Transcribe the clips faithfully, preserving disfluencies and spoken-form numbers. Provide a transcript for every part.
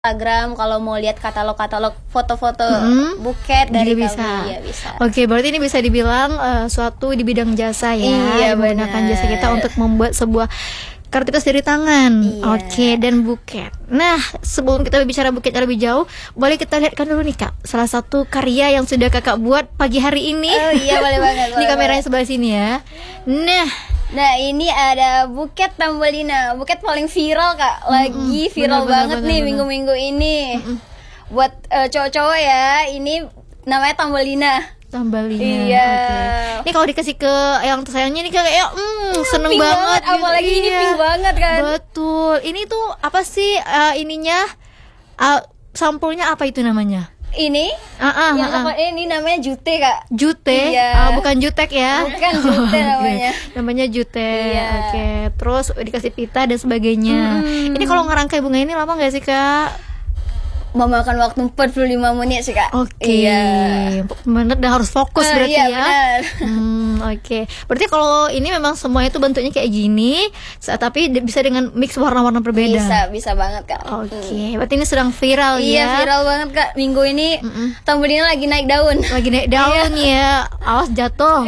Instagram kalau mau lihat katalog-katalog foto-foto mm-hmm. buket dari bisa. kami ya bisa. Oke, berarti ini bisa dibilang uh, suatu di bidang jasa ya, iya, menggunakan jasa kita untuk membuat sebuah kartitas dari tangan. Iya. Oke, dan buket. Nah, sebelum kita bicara buket lebih jauh, boleh kita lihatkan dulu nih Kak, salah satu karya yang sudah Kakak buat pagi hari ini. Oh iya, boleh banget. Ini kameranya sebelah sini ya. Nah, Nah ini ada buket Tambelina, buket paling viral Kak, lagi mm-hmm. viral bener, banget bener, nih bener. minggu-minggu ini. Mm-hmm. Buat uh, cowok-cowok ya, ini namanya Tambelina. Tambelina. Iya. Okay. Ini kalau dikasih ke yang tersayangnya nih kayak mm, seneng pink banget, banget gitu. Apalagi iya. ini pink banget kan. Betul. Ini tuh apa sih uh, ininya? Uh, sampulnya apa itu namanya? Ini, uh, uh, yang uh, uh. ini namanya jute Kak. Jute, iya. uh, bukan jutek ya? Bukan jute namanya. Okay. Namanya jute. Iya. Oke, okay. Terus dikasih pita dan sebagainya. Hmm. Ini kalau ngerangkai bunga ini lama nggak sih Kak? Memakan waktu empat puluh lima menit sih Kak. Oke, okay. Iya. Bener, dan harus fokus uh, berarti iya, ya. Benar. Hmm, oke. Okay. Berarti kalau ini memang semuanya itu bentuknya kayak gini, tapi bisa dengan mix warna-warna berbeda. Bisa, bisa banget Kak. Oke, okay. Berarti ini sedang viral iya, ya. Iya, viral banget Kak. Minggu ini Tambelina lagi naik daun. Lagi naik daun ya. Awas jatuh.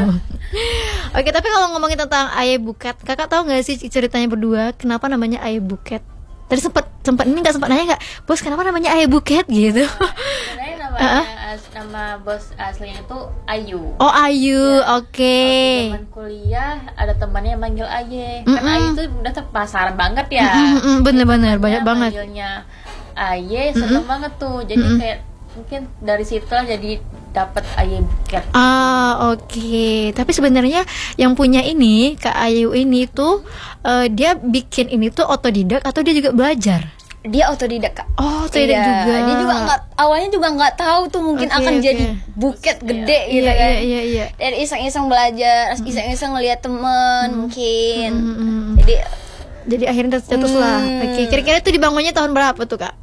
Oke, tapi kalau ngomongin tentang Ayah Buket, Kakak tahu nggak sih ceritanya berdua kenapa namanya Ayah Buket? Tadi sempat sempat ini nggak sempat nanya nggak, bos kenapa namanya Ayah Buket gitu? Sebenarnya namanya uh-huh. as, nama bos aslinya itu Ayu. Oh Ayu, ya. Oke. Okay. Zaman kuliah ada temannya yang manggil Aye. Mm-mm. Kan Ayu itu udah terpasaran banget ya. Bener-bener banyak banget. Manggilnya Aye seneng Mm-mm. banget tuh. Jadi Mm-mm. kayak mungkin dari situ lah jadi dapat Ayah Buket. Ah oke, okay. Tapi sebenarnya yang punya ini Kak Ayu ini tuh uh, dia bikin ini tuh otodidak atau dia juga belajar? Dia otodidak Kak. Oh otodidak iya. juga. Dia juga nggak, awalnya juga nggak tahu tuh mungkin okay, akan okay. jadi buket Terus, gede iya. gitu iya, kan. Iya iya iya. Dan iseng-iseng belajar, mm-hmm. iseng-iseng ngeliat temen mm-hmm. mungkin. Mm-hmm. Jadi jadi akhirnya tercetuslah. Mm. Oke, okay. Kira-kira itu dibangunnya tahun berapa tuh Kak?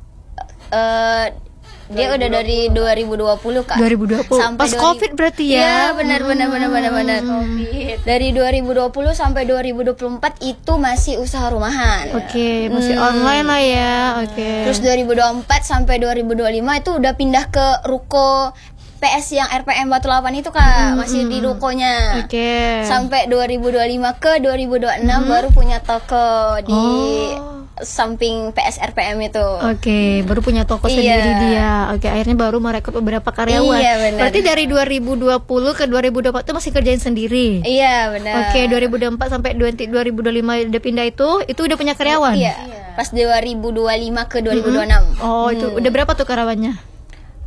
Uh, Dia udah dari dua ribu dua puluh Kak. dua ribu dua puluh Sampai pas dua ribu Covid berarti ya. Iya, benar benar benar benar benar. Covid. Dari dua ribu dua puluh sampai dua ribu dua puluh empat itu masih usaha rumahan. Oke, okay, masih hmm. online lah ya. Oke. Okay. Terus dua ribu dua puluh empat sampai dua ribu dua puluh lima itu udah pindah ke ruko P S yang R P M Batu Lapan itu Kak, hmm, masih di rukonya. Oke. Okay. Sampai dua ribu dua puluh lima ke dua ribu dua puluh enam hmm. baru punya toko di oh. samping P S R P M itu. Oke, okay, baru punya toko iya. sendiri dia. Oke, okay, akhirnya baru merekrut beberapa karyawan. Iya, benar. Berarti dari dua ribu dua puluh ke dua ribu dua puluh empat itu masih kerjain sendiri. Iya, benar. Oke, okay, dua ribu dua puluh empat sampai dua ribu dua puluh lima udah pindah itu, itu udah punya karyawan. Iya. iya. Pas dua ribu dua puluh lima ke dua ribu dua puluh enam. Mm-hmm. Oh, itu hmm. udah berapa tuh karyawannya?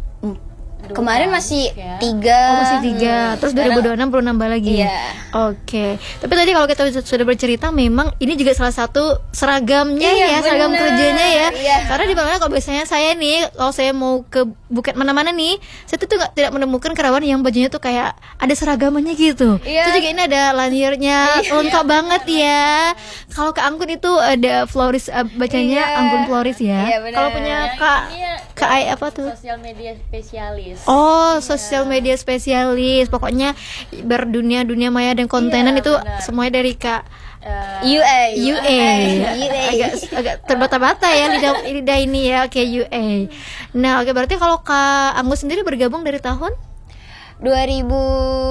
Dua, Kemarin masih ya. tiga. Oh masih tiga. Terus dua ribu dua puluh enam baru nambah lagi. Iya. Oke. Okay. Tapi tadi kalau kita sudah bercerita, memang ini juga salah satu seragamnya iya, ya, bener. seragam kerjanya ya. Iya. Karena di mana kalau biasanya saya nih, kalau saya mau ke buket mana-mana nih, saya tuh nggak tidak menemukan karyawan yang bajunya tuh kayak ada seragamannya gitu. Iya. Terus juga ini ada lanyernya, iya, lengkap iya, banget ya. Kalau ke Anggun itu ada Floris, uh, bacanya iya. Anggun Floris ya. Iya, kalau punya Kak Kak Ai apa tuh? Sosial media spesialis. Oh, yeah. Sosial media spesialis. Pokoknya berdunia dunia maya dan kontenan yeah, itu benar. Semuanya dari Kak uh, U A. U A. agak agak terbata-bata ya lidah lidah ini ya. Oke, okay, U A. Nah, oke okay, berarti kalau Kak Anggun sendiri bergabung dari tahun dua ribu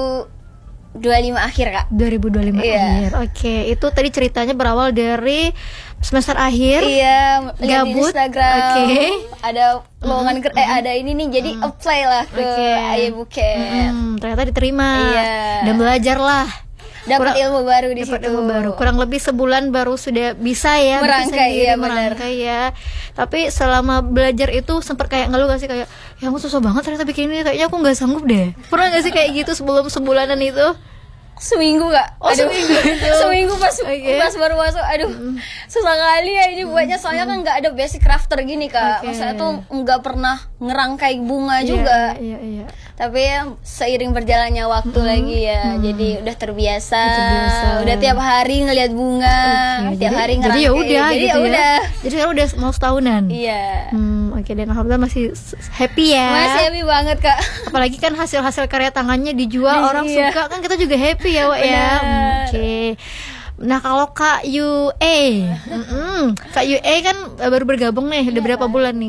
dua puluh lima akhir Kak. dua ribu dua puluh lima yeah. akhir. Oke, okay. Itu tadi ceritanya berawal dari semester akhir. Iya, gabut. Instagram. Oke. Okay. Ada lowongan mm-hmm. eh ada ini nih, jadi mm. apply lah ke okay. Ayah Buket. Mm-hmm. Ternyata diterima. Iya. Dan belajar lah. Dapat ilmu baru di situ. Ilmu baru. Kurang lebih sebulan baru sudah bisa ya merangkai ya, merangkai ya. Tapi selama belajar itu sempat kayak ngeluh gak sih, kayak ya aku susah banget ternyata bikin ini, kayaknya aku nggak sanggup deh. Pernah gak sih kayak gitu sebelum sebulanan itu? Seminggu Kak. Oh, aduh, seminggu itu. Seminggu pas okay. pas baru masuk, aduh mm. susah kali ya ini buatnya, soalnya mm. kan nggak ada basic crafter gini Kak. Okay. Maksudnya tuh nggak pernah ngerangkai bunga yeah, juga. Iya, yeah, iya. Yeah. Tapi ya, seiring berjalannya waktu mm-hmm. lagi ya, mm-hmm. jadi udah terbiasa. terbiasa. Udah tiap hari ngelihat bunga, okay, tiap jadi, hari ngerangkai. Jadi ya udah, jadi gitu ya udah. Jadi sekarang udah mau setahunan. Iya. Hmm, oke okay, dan alhamdulillah masih happy ya. Masih happy banget Kak. Apalagi kan hasil-hasil karya tangannya dijual, orang iya. suka kan, kita juga happy ya Wak ya. Hmm, oke. Okay. Nah kalau Kak Yu E, mm-mm. Kak Yu E kan baru bergabung nih, udah berapa bulan nih?